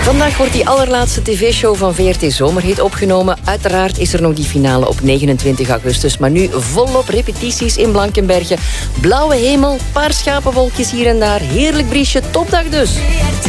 Vandaag wordt die allerlaatste tv-show van VRT Zomerhit opgenomen. Uiteraard is er nog die finale op 29 augustus. Maar nu volop repetities in Blankenberge. Blauwe hemel, paar schapenwolkjes hier en daar. Heerlijk briesje, topdag dus.